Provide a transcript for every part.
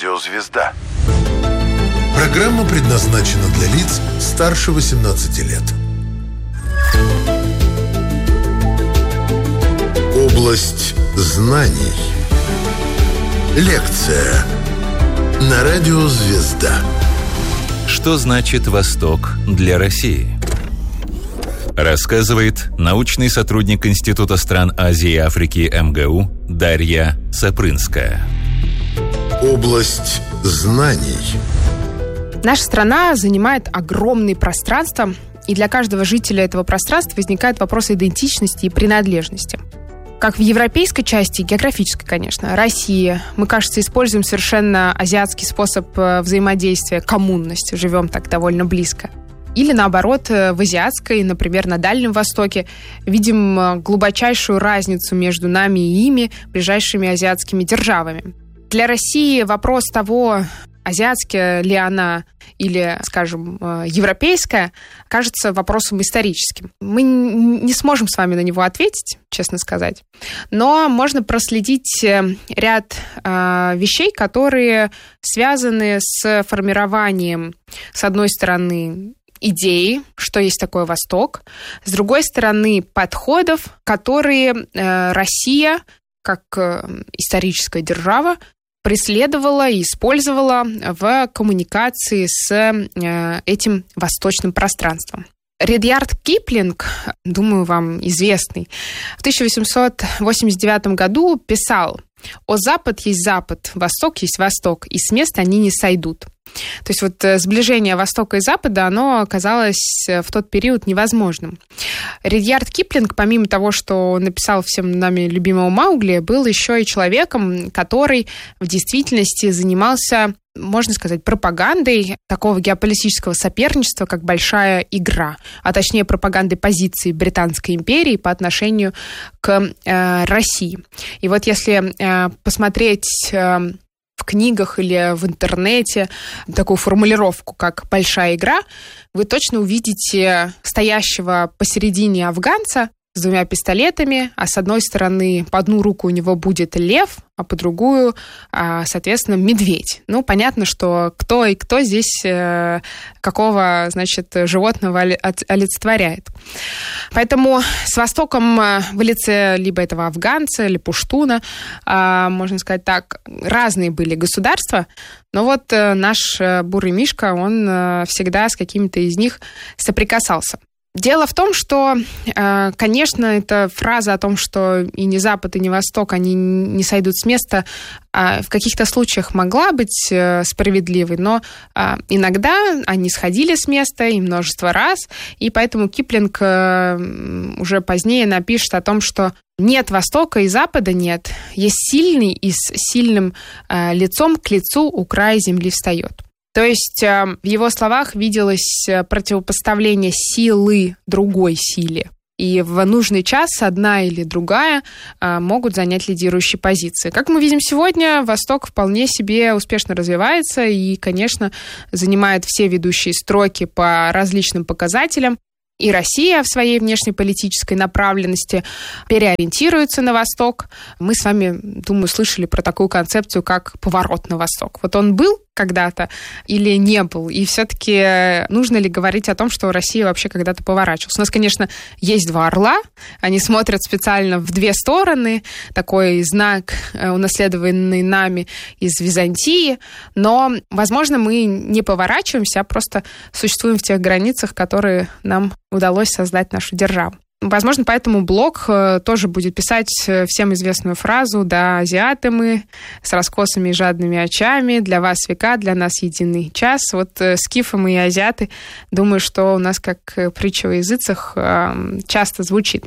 Радио «Звезда». Программа предназначена для лиц старше 18 лет. Область знаний. Лекция на Радио «Звезда». Что значит «Восток» для России? Рассказывает научный сотрудник Института стран Азии и Африки МГУ Дарья Сапрынская. Область знаний. Наша страна занимает огромное пространство, и для каждого жителя этого пространства возникает вопрос идентичности и принадлежности. Как в европейской части, географической, конечно, России, мы, кажется, используем совершенно азиатский способ взаимодействия, коммунность, живем так довольно близко. Или, наоборот, в азиатской, например, на Дальнем Востоке, видим глубочайшую разницу между нами и ими, ближайшими азиатскими державами. Для России вопрос того, азиатская ли она или, скажем, европейская, кажется вопросом историческим. Мы не сможем с вами на него ответить, честно сказать, но можно проследить ряд вещей, которые связаны с формированием, с одной стороны, идеи, что есть такое Восток, с другой стороны, подходов, которые Россия, как историческая держава, преследовала и использовала в коммуникации с этим восточным пространством. Редьярд Киплинг, думаю, вам известный, в 1889 году писал: «О Запад есть Запад, Восток есть Восток, и с места они не сойдут». То есть вот сближение Востока и Запада, оно оказалось в тот период невозможным. Редьярд Киплинг, помимо того, что он написал всем нами любимого Маугли, был еще и человеком, который в действительности занимался, можно сказать, пропагандой такого геополитического соперничества, как большая игра, а точнее пропагандой позиции Британской империи по отношению к России. И вот если посмотреть в книгах или в интернете такую формулировку, как «большая игра», вы точно увидите стоящего посередине афганца с двумя пистолетами, а с одной стороны по одну руку у него будет лев, а по другую, соответственно, медведь. Ну, понятно, что кто и кто здесь какого, значит, животного олицетворяет. Поэтому с Востоком в лице либо этого афганца, или пуштуна, можно сказать так, разные были государства, но вот наш бурый мишка, он всегда с какими-то из них соприкасался. Дело в том, что, конечно, эта фраза о том, что и не Запад, и не Восток, они не сойдут с места, в каких-то случаях могла быть справедливой, но иногда они сходили с места и множество раз, и поэтому Киплинг уже позднее напишет о том, что нет Востока и Запада нет, есть сильный, и с сильным лицом к лицу у края земли встает. То есть в его словах виделось противопоставление силы другой силе. И в нужный час одна или другая могут занять лидирующие позиции. Как мы видим сегодня, Восток вполне себе успешно развивается и, конечно, занимает все ведущие строки по различным показателям. И Россия в своей внешнеполитической направленности переориентируется на Восток. Мы с вами, думаю, слышали про такую концепцию, как поворот на Восток. Вот он был когда-то или не был? И все-таки нужно ли говорить о том, что Россия вообще когда-то поворачивалась? У нас, конечно, есть два орла. Они смотрят специально в две стороны. Такой знак, унаследованный нами из Византии. Но, возможно, мы не поворачиваемся, а просто существуем в тех границах, которые нам удалось создать нашу державу. Возможно, поэтому Блок тоже будет писать всем известную фразу: «Да, азиаты мы, с раскосыми и жадными очами, для вас века, для нас единый час». Вот скифы мы и азиаты, думаю, что у нас, как притча во языцах, часто звучит.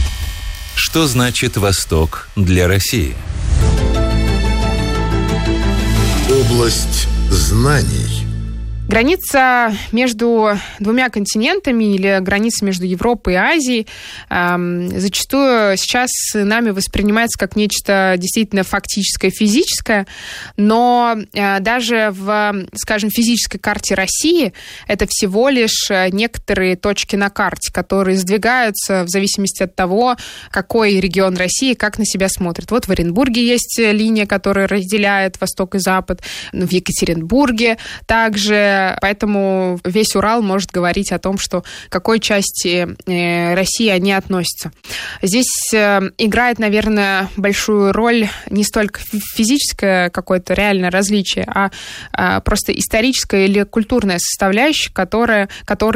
Что значит Восток для России? Область знаний. Граница между двумя континентами или граница между Европой и Азией зачастую сейчас нами воспринимается как нечто действительно фактическое, физическое, но даже в, скажем, физической карте России это всего лишь некоторые точки на карте, которые сдвигаются в зависимости от того, какой регион России как на себя смотрит. Вот в Оренбурге есть линия, которая разделяет Восток и Запад, в Екатеринбурге также. Поэтому весь Урал может говорить о том, что к какой части России они относятся. Здесь играет, наверное, большую роль не столько физическое какое-то реальное различие, а просто историческая или культурная составляющая, которые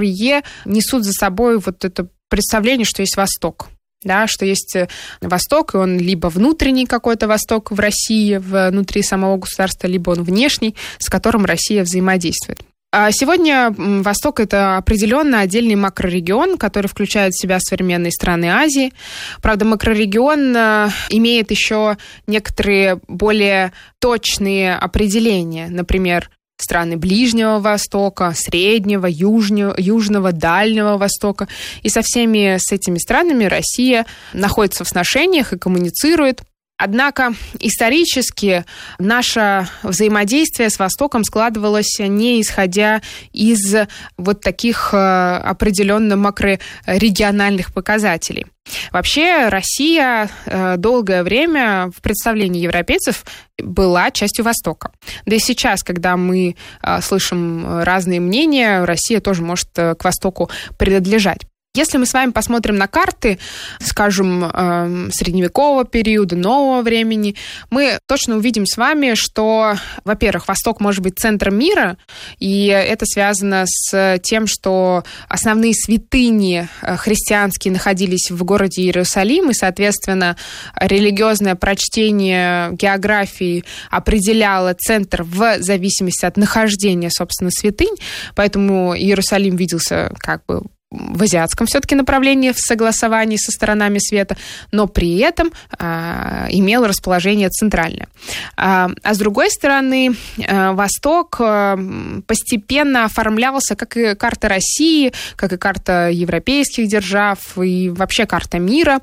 несут за собой вот это представление, что есть Восток. Да, что есть Восток, и он либо внутренний какой-то Восток в России, внутри самого государства, либо он внешний, с которым Россия взаимодействует. А сегодня Восток – это определенно отдельный макрорегион, который включает в себя современные страны Азии. Правда, макрорегион имеет еще некоторые более точные определения, например, страны Ближнего Востока, Среднего, Южного, Дальнего Востока. И со всеми этими странами Россия находится в сношениях и коммуницирует. Однако исторически наше взаимодействие с Востоком складывалось не исходя из вот таких определенно макрорегиональных показателей. Вообще Россия долгое время в представлении европейцев была частью Востока. Да и сейчас, когда мы слышим разные мнения, Россия тоже может к Востоку принадлежать. Если мы с вами посмотрим на карты, скажем, средневекового периода, нового времени, мы точно увидим с вами, что, во-первых, Восток может быть центром мира, и это связано с тем, что основные святыни христианские находились в городе Иерусалим, и, соответственно, религиозное прочтение географии определяло центр в зависимости от нахождения, собственно, святынь, поэтому Иерусалим виделся как бы в азиатском все-таки направлении в согласовании со сторонами света, но при этом имел расположение центральное. А с другой стороны, Восток постепенно оформлялся как и карта России, как и карта европейских держав и вообще карта мира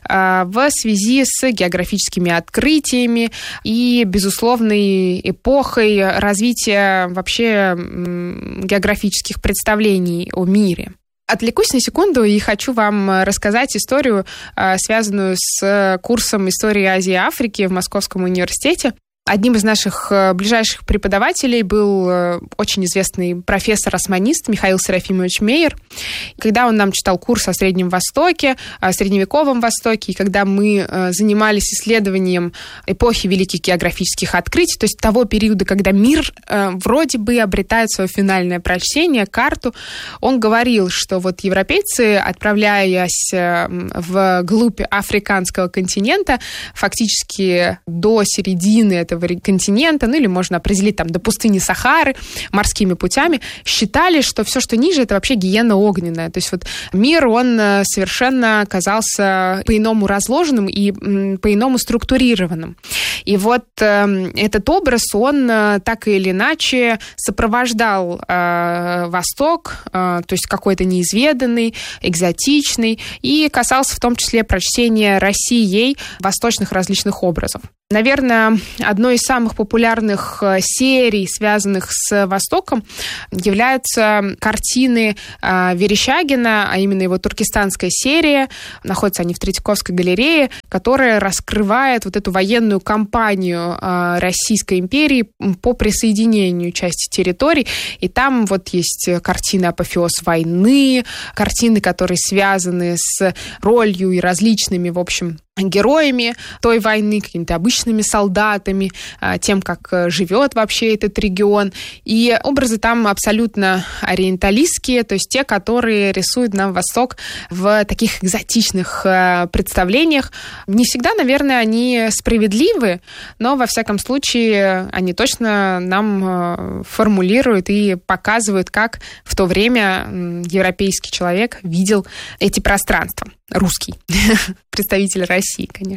в связи с географическими открытиями и безусловной эпохой развития вообще географических представлений о мире. Отвлекусь на секунду и хочу вам рассказать историю, связанную с курсом истории Азии и Африки в Московском университете. Одним из наших ближайших преподавателей был очень известный профессор-османист Михаил Серафимович Мейер. Когда он нам читал курс о Среднем Востоке, о Средневековом Востоке, и когда мы занимались исследованием эпохи великих географических открытий, то есть того периода, когда мир вроде бы обретает свое финальное прочтение, карту, он говорил, что вот европейцы, отправляясь вглубь африканского континента, фактически до середины этого континента, ну или можно определить там до пустыни Сахары морскими путями, считали, что все, что ниже, это вообще гиена огненная. То есть вот мир, он совершенно оказался по-иному разложенным и по-иному структурированным. И вот этот образ, он так или иначе сопровождал Восток, то есть какой-то неизведанный, экзотичный, и касался в том числе прочтения Россией восточных различных образов. Наверное, одной из самых популярных серий, связанных с Востоком, являются картины Верещагина, а именно его туркестанская серия. Находятся они в Третьяковской галерее, которая раскрывает вот эту военную кампанию Российской империи по присоединению части территорий. И там вот есть картины «Апофеоз войны», картины, которые связаны с ролью и различными, в общем, героями той войны, какими-то обычными солдатами, тем, как живет вообще этот регион. И образы там абсолютно ориенталистские, то есть те, которые рисуют нам Восток в таких экзотичных представлениях. Не всегда, наверное, они справедливы, но, во всяком случае, они точно нам формулируют и показывают, как в то время европейский человек видел эти пространства. Русский представитель России, конечно же.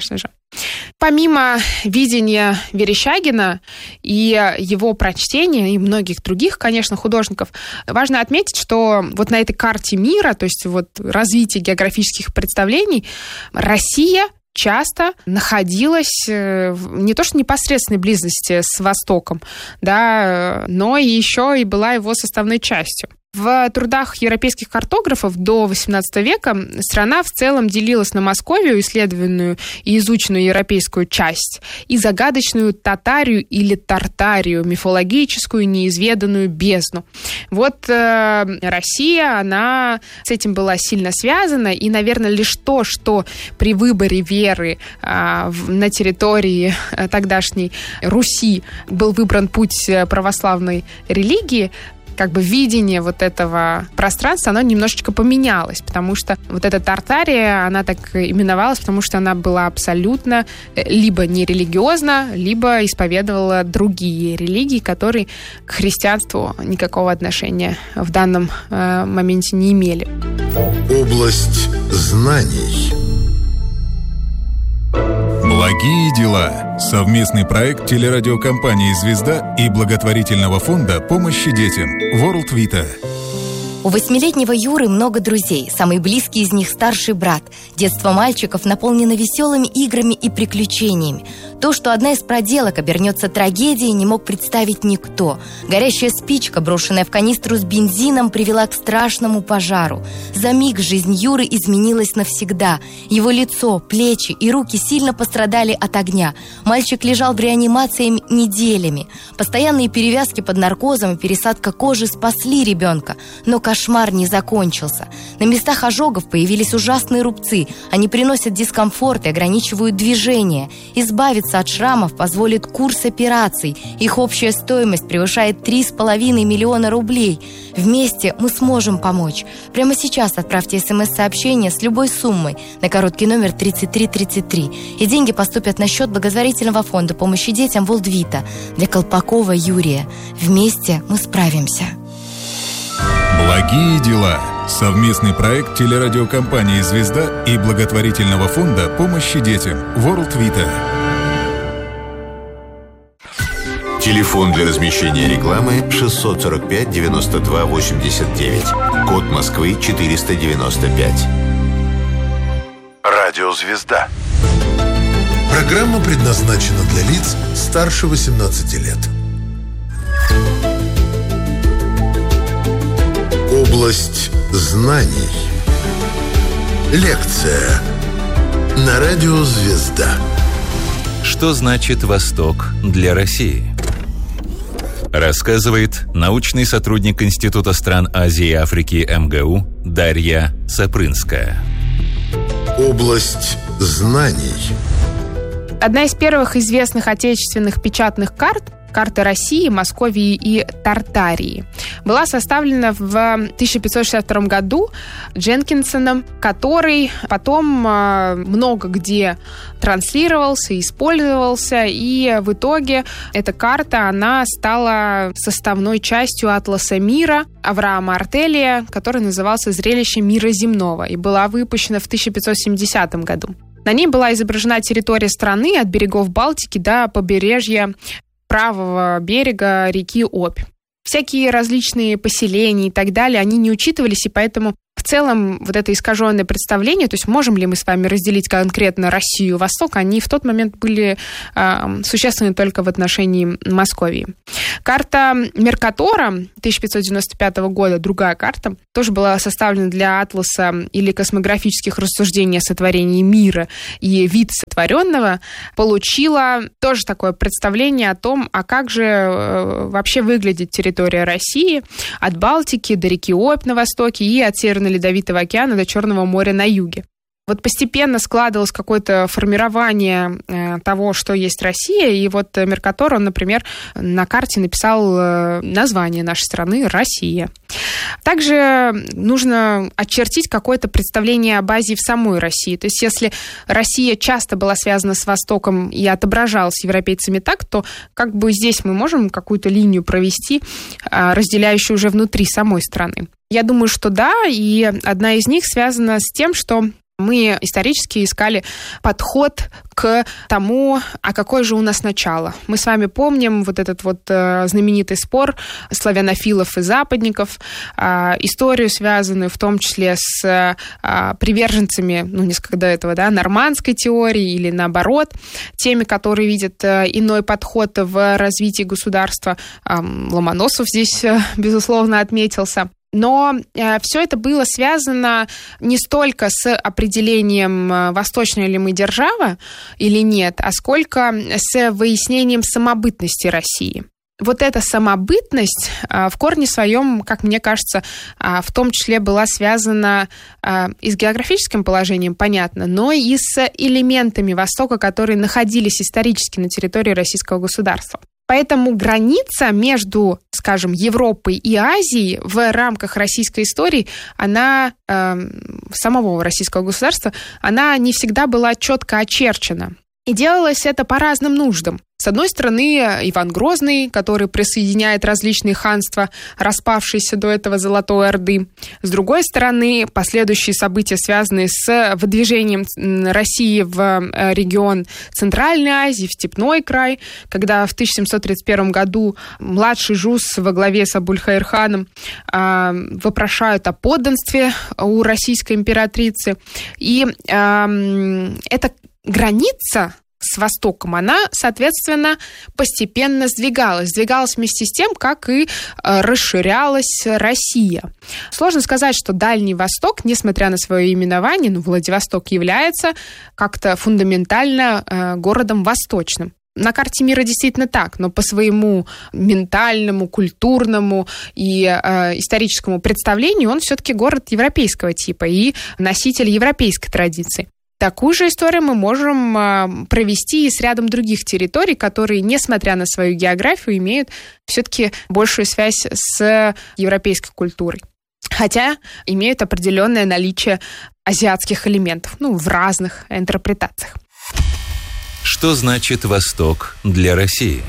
Помимо видения Верещагина и его прочтения, и многих других, конечно, художников, важно отметить, что вот на этой карте мира, то есть вот развитие географических представлений, Россия часто находилась не то что в непосредственной близости с Востоком, да, но и еще и была его составной частью. В трудах европейских картографов до XVIII века страна в целом делилась на Московию, исследованную и изученную европейскую часть, и загадочную Татарию или Тартарию, мифологическую неизведанную бездну. Вот Россия, она с этим была сильно связана, и, наверное, лишь то, что при выборе веры на территории тогдашней Руси был выбран путь православной религии, как бы видение вот этого пространства, оно немножечко поменялось, потому что вот эта Тартария, она так именовалась, потому что она была абсолютно либо нерелигиозна, либо исповедовала другие религии, которые к христианству никакого отношения в данном моменте не имели. Область знаний. Благие дела. Совместный проект телерадиокомпании «Звезда» и благотворительного фонда помощи детям World Vita. У 8-летнего Юры много друзей. Самый близкий из них – старший брат. Детство мальчиков наполнено веселыми играми и приключениями. То, что одна из проделок обернется трагедией, не мог представить никто. Горящая спичка, брошенная в канистру с бензином, привела к страшному пожару. За миг жизнь Юры изменилась навсегда. Его лицо, плечи и руки сильно пострадали от огня. Мальчик лежал в реанимации неделями. Постоянные перевязки под наркозом и пересадка кожи спасли ребенка. Но кошмар не закончился. На местах ожогов появились ужасные рубцы. Они приносят дискомфорт и ограничивают движение. Избавиться от шрамов позволит курс операций. Их общая стоимость превышает 3,5 миллиона рублей. Вместе мы сможем помочь. Прямо сейчас отправьте СМС-сообщение с любой суммой на короткий номер 3333. И деньги поступят на счет благотворительного фонда помощи детям World Vita для Колпакова Юрия. Вместе мы справимся. Благие дела. Совместный проект телерадиокомпании «Звезда» и благотворительного фонда помощи детям World Vita. Телефон для размещения рекламы 645 92 89. Код Москвы 495. Радио «Звезда». Программа предназначена для лиц старше 18 лет. Область знаний. Лекция на радио «Звезда». Что значит «Восток» для России? Рассказывает научный сотрудник Института стран Азии и Африки МГУ Дарья Сапрынская. Область знаний. Одна из первых известных отечественных печатных карт, карта России, Московии и Тартарии, была составлена в 1562 году Дженкинсоном, который потом много где транслировался, использовался, и в итоге эта карта, она стала составной частью атласа мира Авраама Артелия, который назывался «Зрелище мира земного», и была выпущена в 1570 году. На ней была изображена территория страны от берегов Балтики до побережья правого берега реки Обь. Всякие различные поселения и так далее, они не учитывались, и поэтому в целом вот это искаженное представление, то есть можем ли мы с вами разделить конкретно Россию и Восток, они в тот момент были существенны только в отношении Московии. Карта Меркатора 1595 года, другая карта, тоже была составлена для атласа или космографических рассуждений о сотворении мира и вид сотворенного, получила тоже такое представление о том, а как же вообще выглядит территория России от Балтики до реки Обь на востоке и от Северно-Ледовитого океана до Черного моря на юге. Вот постепенно складывалось какое-то формирование того, что есть Россия, и вот Меркатор, он, например, на карте написал название нашей страны «Россия». Также нужно очертить какое-то представление об Азии в самой России. То есть если Россия часто была связана с Востоком и отображалась европейцами так, то как бы здесь мы можем какую-то линию провести, разделяющую уже внутри самой страны. Я думаю, что да, и одна из них связана с тем, что Мы исторически искали подход к тому, а какое же у нас начало. Мы с вами помним вот этот вот знаменитый спор славянофилов и западников, историю, связанную в том числе с приверженцами, несколько до этого, нормандской теории или наоборот, теми, которые видят иной подход в развитии государства. Ломоносов здесь, безусловно, отметился. Но все это было связано не столько с определением, восточная ли мы держава или нет, а сколько с выяснением самобытности России. Вот эта самобытность в корне своем, как мне кажется, в том числе была связана и с географическим положением, понятно, но и с элементами Востока, которые находились исторически на территории российского государства. Поэтому граница между, скажем, Европой и Азией в рамках российской истории, она, самого российского государства, она не всегда была четко очерчена. И делалось это по разным нуждам. С одной стороны, Иван Грозный, который присоединяет различные ханства, распавшиеся до этого Золотой Орды. С другой стороны, последующие события, связанные с выдвижением России в регион Центральной Азии, в Степной край, когда в 1731 году младший Жус во главе с Абуль-Хаир-ханом вопрошают о подданстве у российской императрицы. И эта граница с Востоком, она, соответственно, постепенно сдвигалась вместе с тем, как и расширялась Россия. Сложно сказать, что Дальний Восток, несмотря на свое именование, Владивосток является как-то фундаментально городом восточным. На карте мира действительно так, но по своему ментальному, культурному и историческому представлению он все-таки город европейского типа и носитель европейской традиции. Такую же историю мы можем провести и с рядом других территорий, которые, несмотря на свою географию, имеют все-таки большую связь с европейской культурой. Хотя имеют определенное наличие азиатских элементов, в разных интерпретациях. Что значит Восток для России?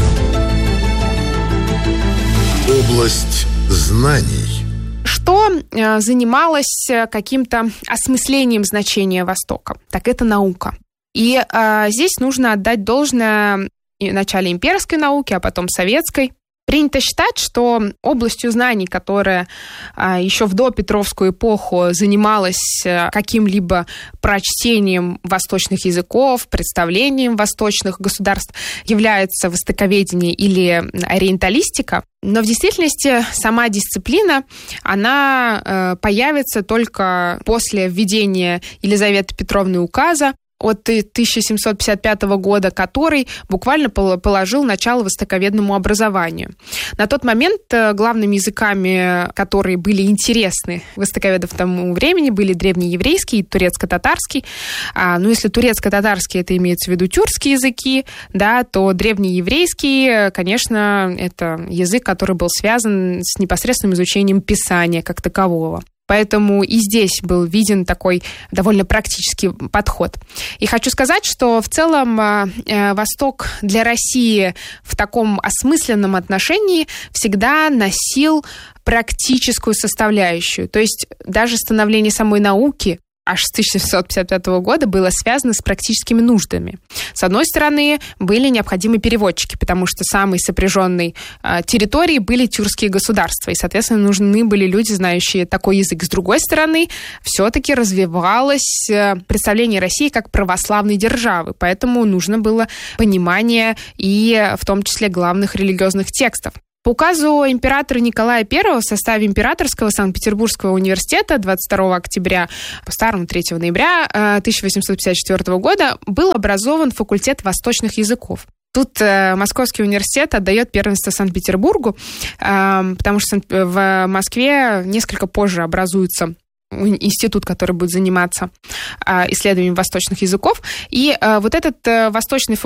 Область знаний. Что занималось каким-то осмыслением значения Востока? Так это наука. И здесь нужно отдать должное вначале имперской науке, а потом советской. Принято считать, что областью знаний, которая еще в допетровскую эпоху занималась каким-либо прочтением восточных языков, представлением восточных государств, является востоковедение или ориенталистика. Но в действительности сама дисциплина, она появится только после введения Елизаветы Петровны указа от 1755 года, который буквально положил начало востоковедному образованию. На тот момент главными языками, которые были интересны востоковедам в тому времени, были древнееврейский и турецко-татарский. Если турецко-татарский, это имеется в виду тюркские языки, то древнееврейский, конечно, это язык, который был связан с непосредственным изучением Писания как такового. Поэтому и здесь был виден такой довольно практический подход. И хочу сказать, что в целом Восток для России в таком осмысленном отношении всегда носил практическую составляющую. То есть даже становление самой науки аж с 1755 года было связано с практическими нуждами. С одной стороны, были необходимы переводчики, потому что самой сопряженной территорией были тюркские государства, и, соответственно, нужны были люди, знающие такой язык. С другой стороны, все-таки развивалось представление России как православной державы, поэтому нужно было понимание и в том числе главных религиозных текстов. По указу императора Николая I в составе Императорского Санкт-Петербургского университета 22 октября по старому 3 ноября 1854 года был образован факультет восточных языков. Тут Московский университет отдает первенство Санкт-Петербургу, потому что в Москве несколько позже образуется институт, который будет заниматься исследованием восточных языков. И вот этот восточный факультет